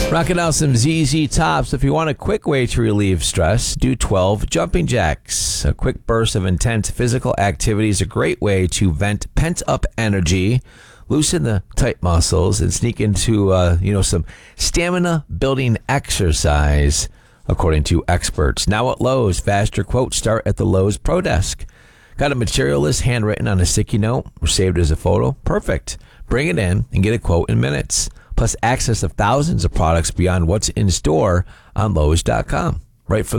Rocking out some ZZ Tops. If you want a quick way to relieve stress, do 12 jumping jacks. A quick burst of intense physical activity is a great way to vent pent-up energy, loosen the tight muscles, and sneak into some stamina-building exercise, according to experts. Now at Lowe's, faster quotes start at the Lowe's Pro Desk. Got a material list handwritten on a sticky note or saved as a photo? Perfect. Bring it in and get a quote in minutes. Plus access to thousands of products beyond what's in store on Lowe's.com. Right from